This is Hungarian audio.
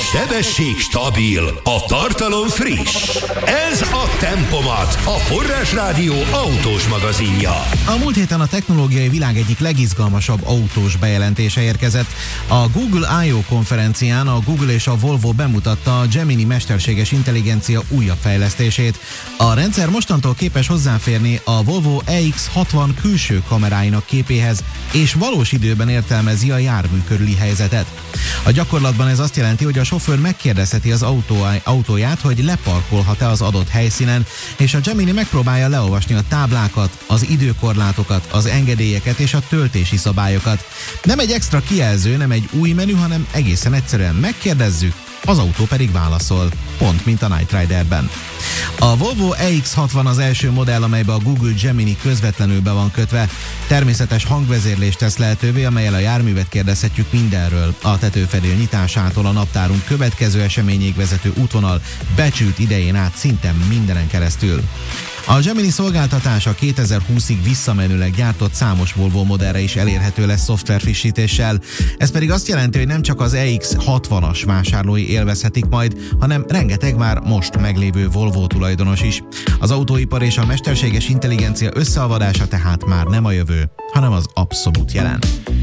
sebesség stabil, a tartalom friss. Ez a Tempomat, a Forrásrádió autós magazinja. A múlt héten a technológiai világ egyik legizgalmasabb autós bejelentése érkezett. A Google I.O. konferencián a Google és a Volvo bemutatta a Gemini mesterséges intelligencia újabb fejlesztését. A rendszer mostantól képes hozzáférni a Volvo EX60 külső kameráinak képéhez, és valós időben értelmezi a jármű körüli helyzetet. A gyakorlatban ez azt jelenti, hogy a sofőr megkérdezheti az autóját, hogy leparkolhat-e az adott helyszínen, és a Gemini megpróbálja leolvasni a táblákat, az időkorlátokat, az engedélyeket és a töltési szabályokat. Nem egy extra kijelző, nem egy új menü, hanem egészen egyszerűen megkérdezzük, az autó pedig válaszol, pont mint a Knight Riderben. A Volvo EX60 az első modell, amelybe a Google Gemini közvetlenül be van kötve. Természetes hangvezérlést tesz lehetővé, amellyel a járművet kérdezhetjük mindenről. A tetőfedél nyitásától a naptárunk következő eseményig vezető útvonal becsült idején át szinte mindenen keresztül. A Gemini szolgáltatása 2020-ig visszamenőleg gyártott számos Volvo modellre is elérhető lesz szoftverfrissítéssel. Ez pedig azt jelenti, hogy nem csak az EX60-as vásárlói élvezhetik majd, hanem rengeteg már most meglévő Volvo tulajdonos is. Az autóipar és a mesterséges intelligencia összeolvadása tehát már nem a jövő, hanem az abszolút jelen.